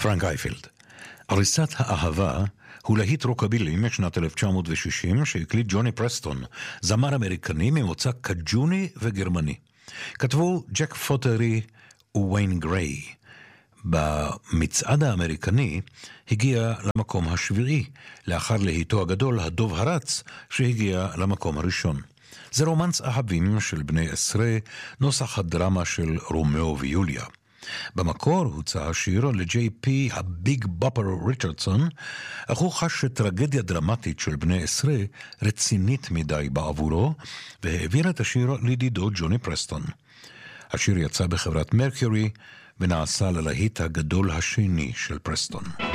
פרנק אייפלד. אריסת האהבה הוא להיט רוקבילי משנת 1960 שהקליט ג'וני פרסטון, זמר אמריקני ממוצא קג'וני וגרמני. כתבו ג'ק פוטרי וויין גריי. במצעד האמריקני הגיע למקום השביעי, לאחר להיטו הגדול הדוב הרץ שהגיע למקום הראשון. זה רומנס אהבים של בני 10, נוסח הדרמה של רומאו ויוליה. במקור הוצא השיר לג'יי פי הביג בפר ריצ'רדסון, אך הוא חש שטרגדיה דרמטית של בני 10 רצינית מדי בעבורו, והעביר את השיר לידידו ג'וני פרסטון. השיר יצא בחברת מרקיורי ונעשה ללהיט הגדול השני של פרסטון.